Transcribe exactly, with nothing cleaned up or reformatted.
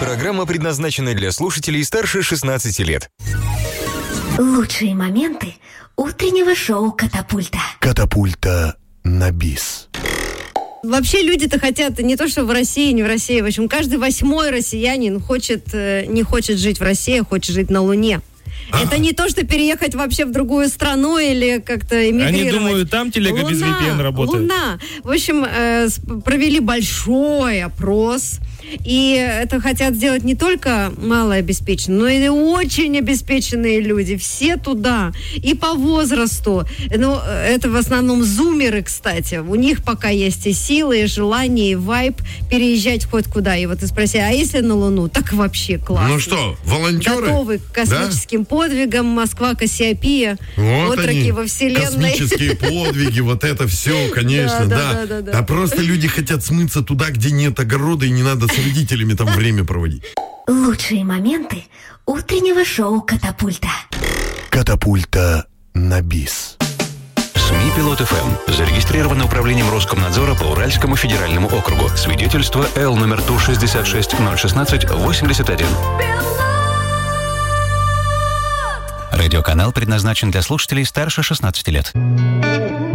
Программа предназначена для слушателей старше шестнадцати лет. Лучшие моменты утреннего шоу «Катапульта». Катапульта на бис. Вообще люди-то хотят не то, что в России, не в России. В общем, каждый восьмой россиянин хочет, не хочет жить в России, а хочет жить на Луне. А. Это не то, что переехать вообще в другую страну или как-то эмигрировать. Они думают, там телега без ви пи эн работает. Луна. В общем, э, провели большой опрос. И это хотят сделать не только малообеспеченные, но и очень обеспеченные люди. Все туда. И по возрасту. Ну, это в основном зумеры, кстати. У них пока есть и силы, и желание, и вайб переезжать хоть куда. И вот ты спроси, а если на Луну? Так вообще классно. Ну что, волонтеры? Готовы к космическим да? подвигам. Москва, Кассиопея. Вот отроки они, во Вселенной. космические подвиги, вот это все, конечно, да. А просто люди хотят смыться туда, где нет огорода, и не надо с родителями там время проводить. Лучшие моменты утреннего шоу «Катапульта». Катапульта на бис. СМИ «Пилот эф эм» зарегистрировано управлением Роскомнадзора по Уральскому федеральному округу. Свидетельство Л номер Ту шестьдесят шесть ноль шестнадцать восемьдесят один. Радиоканал предназначен для слушателей старше шестнадцати лет.